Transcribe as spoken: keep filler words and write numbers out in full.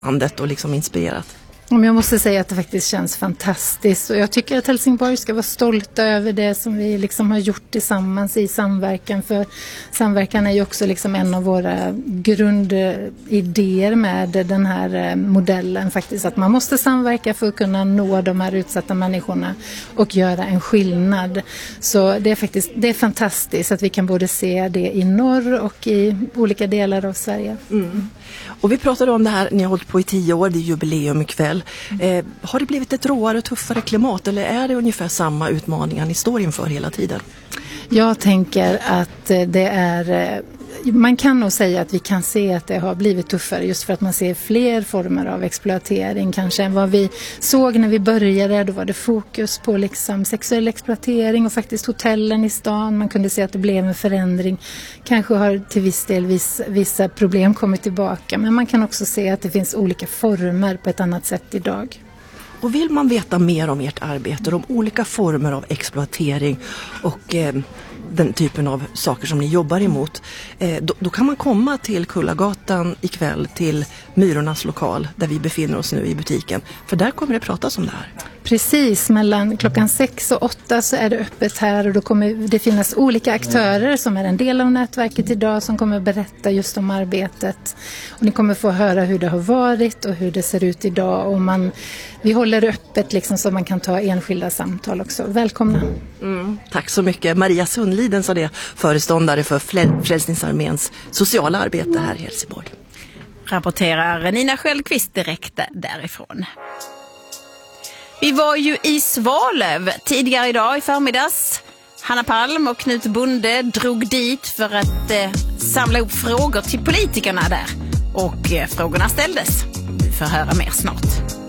landet och liksom inspirerat? Om jag måste säga att det faktiskt känns fantastiskt, och jag tycker att Helsingborg ska vara stolta över det som vi liksom har gjort tillsammans i samverkan, för samverkan är ju också liksom en av våra grundidéer med den här modellen faktiskt, att man måste samverka för att kunna nå de här utsatta människorna och göra en skillnad. Så det är faktiskt det är fantastiskt att vi kan både se det i norr och i olika delar av Sverige. Mm. Och vi pratade om det här, ni har hållit på i tio år, det är jubileum ikväll. Eh, har det blivit ett råare och tuffare klimat, eller är det ungefär samma utmaningar ni står inför hela tiden? Jag tänker att det är, man kan nog säga att vi kan se att det har blivit tuffare just för att man ser fler former av exploatering kanske än vad vi såg när vi började. Då var det fokus på liksom sexuell exploatering och faktiskt hotellen i stan. Man kunde se att det blev en förändring. Kanske har till viss del viss, vissa problem kommit tillbaka, men man kan också se att det finns olika former på ett annat sätt idag. Och vill man veta mer om ert arbete, om olika former av exploatering och eh, den typen av saker som ni jobbar emot, eh, då, då kan man komma till Kullagatan ikväll till Myrornas lokal där vi befinner oss nu i butiken. För där kommer det pratas om det här. Precis, mellan klockan sex och åtta så är det öppet här, och då kommer det finnas olika aktörer som är en del av nätverket idag som kommer berätta just om arbetet. Och ni kommer få höra hur det har varit och hur det ser ut idag, och man, vi håller öppet liksom så man kan ta enskilda samtal också. Välkomna! Mm, tack så mycket. Maria Sundliden sa det, föreståndare för Frälsningsarméns sociala arbete här i Helsingborg. Rapporterar Nina Sköldqvist direkt därifrån. Vi var ju i Svalöv tidigare idag i förmiddags. Hanna Palm och Knut Bonde drog dit för att eh, samla upp frågor till politikerna där. Och eh, frågorna ställdes. Vi får höra mer snart.